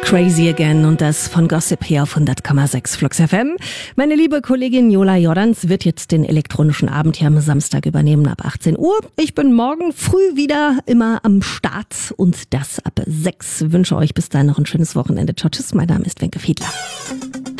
Crazy Again und das von Gossip hier auf 100,6 Flux FM. Meine liebe Kollegin Jola Jordans wird jetzt den elektronischen Abend hier am Samstag übernehmen ab 18 Uhr. Ich bin morgen früh wieder immer am Start und das ab 6. Wünsche euch bis dahin noch ein schönes Wochenende. Ciao, tschüss, mein Name ist Wenke Fiedler.